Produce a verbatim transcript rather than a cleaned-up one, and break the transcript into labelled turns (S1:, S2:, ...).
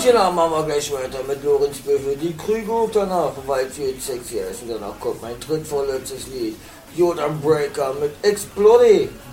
S1: genau, machen wir gleich weiter mit Lorenz Büffel. Die Krüge danach, weil sie jetzt sexy ist. Und danach kommt mein drittvorletztes Lied. Jordan Breaker mit Explode.